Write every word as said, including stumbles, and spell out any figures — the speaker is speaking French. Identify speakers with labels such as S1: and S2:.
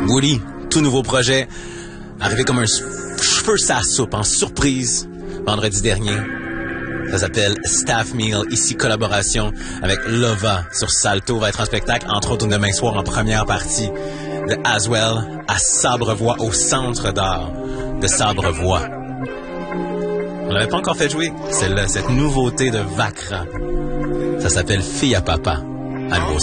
S1: Woody, tout nouveau projet, arrivé comme un cheveu sa soupe en surprise vendredi dernier. Ça s'appelle Staff Meal, ici collaboration avec Lova sur Salto, va être un spectacle, entre autres demain soir en première partie de Aswell à Sabrevoix, au Centre d'art de Sabrevoix. On l'avait pas encore fait jouer, celle-là, cette nouveauté de Vacra. Ça s'appelle Fille à papa, à nouveau.